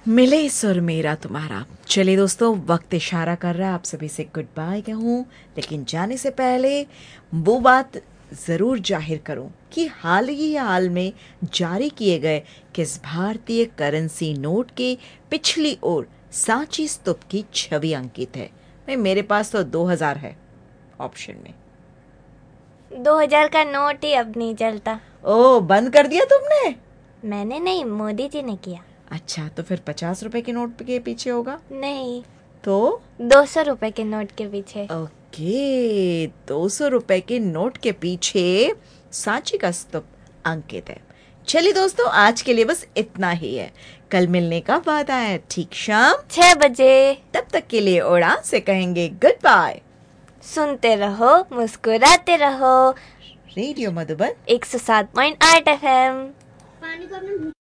मिले सुर मेरा तुम्हारा। चलिए दोस्तों, वक्त इशारा कर रहा है आप सभी से गुड बाय कहूँ, लेकिन जाने से पहले वो बात ज़रूर जाहिर करूं कि हाल में जारी किए गए किस भारतीय करेंसी नोट के पिछली ओर सांची स्तूप की छवि अंकित है। भाई मेरे पास तो 2000 है ऑप्शन में। 2000 का नोट ही अब नहीं चलता। ओ, बंद कर दिया तुमने? मैंने नहीं, मोदी जी ने किया। अच्छा, तो फिर 50 रुपए के नोट के पीछे होगा? नहीं, तो 200 रुपए के नोट के पीछे। ओके, 200 रुपए के नोट के पीछे सांची का स्तूप अंकित है। चलिए दोस्तों, आज के लिए बस इतना ही है। कल मिलने का वादा है ठीक शाम 6 बजे। तब तक के लिए उड़ान से कहेंगे गुड बाय। सुनते रहो, मुस्कुराते रहो। Radio Madhuban 107.8 FM।